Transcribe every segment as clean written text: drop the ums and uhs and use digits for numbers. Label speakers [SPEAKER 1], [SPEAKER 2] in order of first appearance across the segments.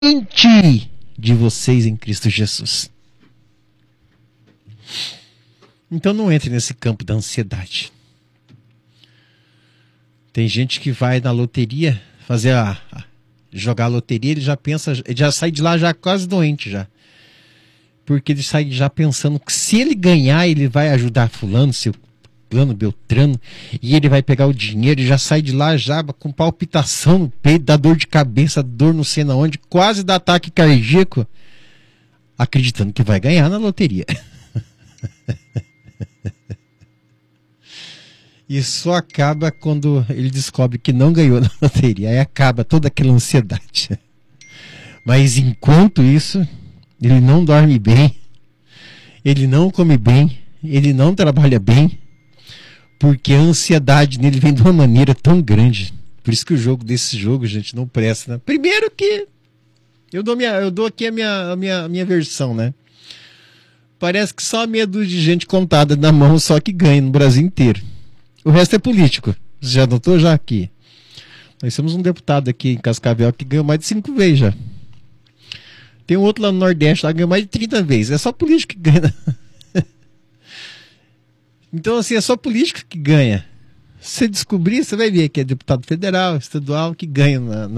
[SPEAKER 1] de vocês em Cristo Jesus. Então não entre nesse campo da ansiedade. Tem gente que vai na loteria fazer jogar a loteria, ele já pensa, ele já sai de lá já quase doente já. Porque ele sai já pensando que se ele ganhar, ele vai ajudar fulano, seu plano, Beltrano, e ele vai pegar o dinheiro e já sai de lá já com palpitação no peito, dá dor de cabeça, dor não sei na onde, quase dá ataque cardíaco, acreditando que vai ganhar na loteria. E só acaba quando ele descobre que não ganhou na loteria. Aí acaba toda aquela ansiedade. Mas enquanto isso, ele não dorme bem, ele não come bem, ele não trabalha bem, porque a ansiedade nele vem de uma maneira tão grande. Por isso que o jogo desse jogo, gente, não presta, né? Primeiro que eu dou aqui a minha versão, né? Parece que só meia dúzia de gente contada na mão só que ganha no Brasil inteiro. O resto é político. Você já notou já aqui? Nós temos um deputado aqui em Cascavel que ganhou mais de 5 vezes já. Tem um outro lá no Nordeste lá que ganhou mais de 30 vezes. É só político que ganha. Então, assim, é só político que ganha. Se você descobrir, você vai ver que é deputado federal, estadual, que ganha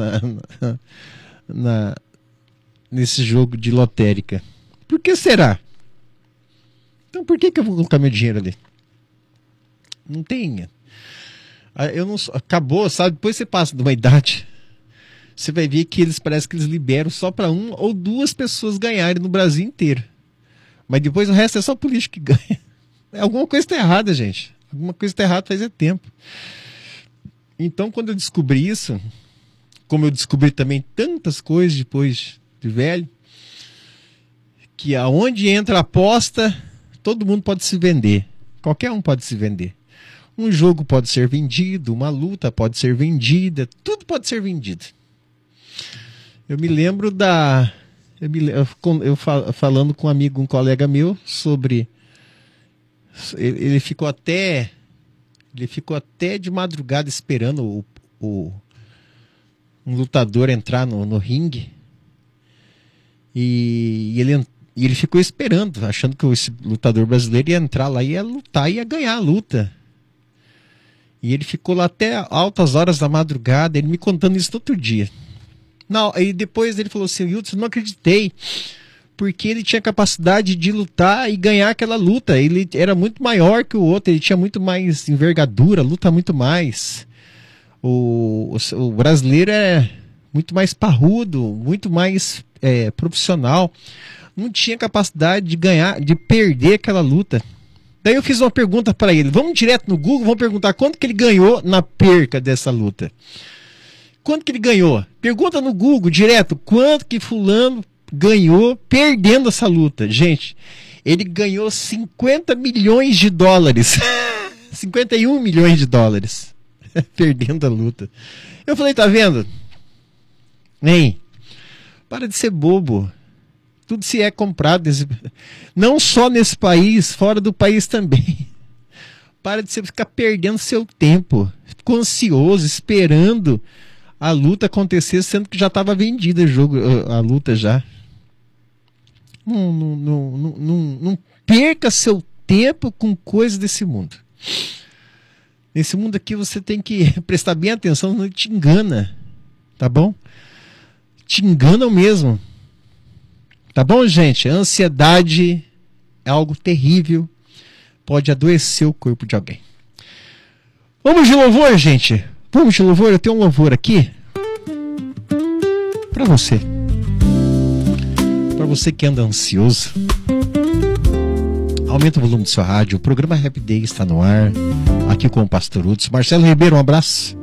[SPEAKER 1] nesse jogo de lotérica. Por que será? Então, por que eu vou colocar meu dinheiro ali? Não tem. Eu não, acabou, sabe? Depois você passa de uma idade, você vai ver que parece que eles liberam só para 1 ou 2 pessoas ganharem no Brasil inteiro. Mas depois o resto é só político que ganha. Alguma coisa está errada, gente. Alguma coisa está errada faz tempo. Então, quando eu descobri isso, como eu descobri também tantas coisas depois de velho, que aonde entra a aposta, todo mundo pode se vender. Qualquer um pode se vender. Um jogo pode ser vendido, uma luta pode ser vendida, tudo pode ser vendido. Eu me lembro eu falando com um amigo, um colega meu, sobre... Ele ficou até de madrugada esperando um lutador entrar no ringue. E ele ficou esperando, achando que esse lutador brasileiro ia entrar lá e ia lutar, ia ganhar a luta. E ele ficou lá até altas horas da madrugada, ele me contando isso no outro dia. Não, e depois ele falou assim, Hudson, não acreditei, porque ele tinha capacidade de lutar e ganhar aquela luta. Ele era muito maior que o outro, ele tinha muito mais envergadura, luta muito mais. O brasileiro é muito mais parrudo, muito mais profissional. Não tinha capacidade de ganhar, de perder aquela luta. Daí eu fiz uma pergunta para ele. Vamos direto no Google, vamos perguntar quanto que ele ganhou na perca dessa luta. Quanto que ele ganhou? Pergunta no Google direto, quanto que fulano ganhou perdendo essa luta. Gente, ele ganhou 50 milhões de dólares. 51 milhões de dólares. Perdendo a luta. Eu falei, tá vendo? Hein? Para de ser bobo. Tudo se é comprado, não só nesse país, fora do país também. Para de você ficar perdendo seu tempo, ficou ansioso, esperando a luta acontecer, sendo que já estava vendida a luta já. Não perca seu tempo com coisas desse mundo. Nesse mundo aqui você tem que prestar bem atenção, não te engana, tá bom? Te enganam mesmo. Tá bom, gente? A ansiedade é algo terrível. Pode adoecer o corpo de alguém. Vamos de louvor, gente? Vamos de louvor? Eu tenho um louvor aqui para você. Para você que anda ansioso. Aumenta o volume do seu rádio. O programa Happy Day está no ar. Aqui com o Pastor Hudson. Marcelo Ribeiro, um abraço.